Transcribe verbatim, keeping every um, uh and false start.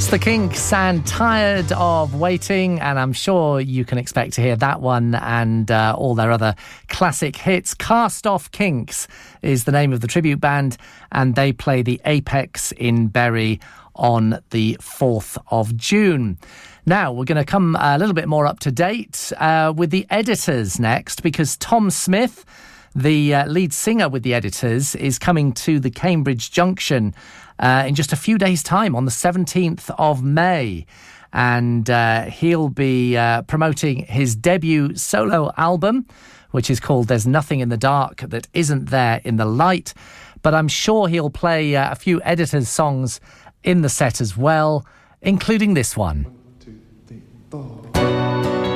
It's the Kinks and Tired of Waiting, and I'm sure you can expect to hear that one and uh, all their other classic hits. Cast Off Kinks is the name of the tribute band, and they play the Apex in Bury on the fourth of June. Now, we're going to come a little bit more up to date uh, with the Editors next, because Tom Smith, the uh, lead singer with the Editors, is coming to the Cambridge Junction uh, in just a few days' time, on the seventeenth of May. And uh, he'll be uh, promoting his debut solo album, which is called There's Nothing in the Dark That Isn't There in the Light. But I'm sure he'll play uh, a few Editors songs in the set as well, including this one. One, two, three, four.